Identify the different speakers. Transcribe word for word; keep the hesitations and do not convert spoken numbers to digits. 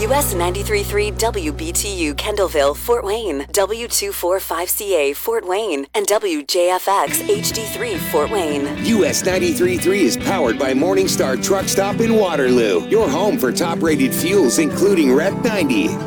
Speaker 1: U S ninety-three point three W B T U Kendallville, Fort Wayne, W two forty-five C A Fort Wayne, and W J F X H D three Fort Wayne.
Speaker 2: U S ninety-three point three is powered by Morningstar Truck Stop in Waterloo, your home for top-rated fuels including Rep ninety.